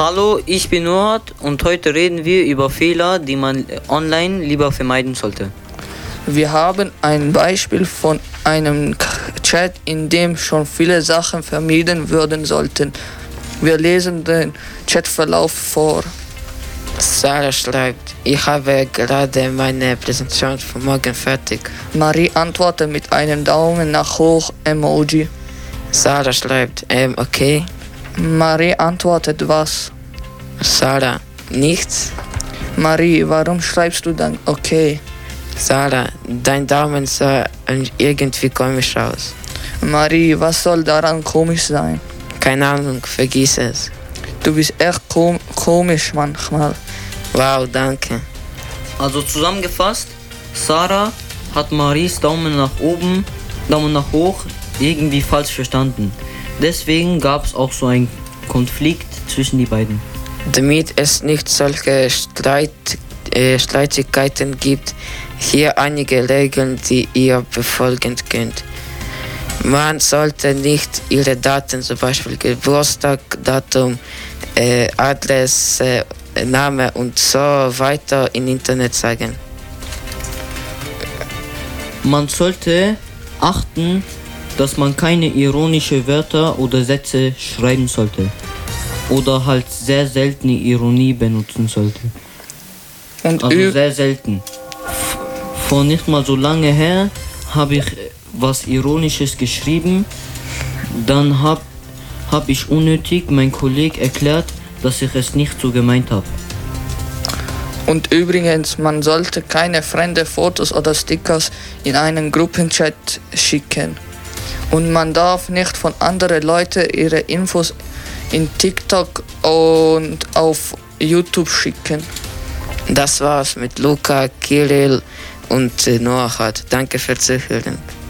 Hallo, ich bin Nohat und heute reden wir über Fehler, die man online lieber vermeiden sollte. Wir haben ein Beispiel von einem Chat, in dem schon viele Sachen vermieden werden sollten. Wir lesen den Chatverlauf vor. Sarah schreibt, ich habe gerade meine Präsentation für morgen fertig. Marie antwortet mit einem Daumen nach hoch Emoji. Sarah schreibt, okay. Marie antwortet was? Sarah, nichts. Marie, warum schreibst du dann okay? Sarah, dein Daumen sah irgendwie komisch aus. Marie, was soll daran komisch sein? Keine Ahnung, vergiss es. Du bist echt komisch manchmal. Wow, danke. Also zusammengefasst, Sarah hat Maries Daumen nach oben, Daumen nach hoch irgendwie falsch verstanden. Deswegen gab es auch so einen Konflikt zwischen die beiden. Damit es nicht solche Streitigkeiten gibt, hier einige Regeln, die ihr befolgen könnt. Man sollte nicht ihre Daten, zum Beispiel Geburtstag, Datum, Adresse, Name und so weiter im Internet sagen. Man sollte achten, dass man keine ironischen Wörter oder Sätze schreiben sollte. Oder halt sehr seltene Ironie benutzen sollte. Und also sehr selten. Vor nicht mal so lange her habe ich was Ironisches geschrieben. Dann hab ich unnötig meinem Kollegen erklärt, dass ich es nicht so gemeint habe. Und übrigens, man sollte keine fremden Fotos oder Stickers in einen Gruppenchat schicken. Und man darf nicht von anderen Leuten ihre Infos in TikTok und auf YouTube schicken. Das war's mit Luca, Kirill und Nohat. Danke fürs Zuhören.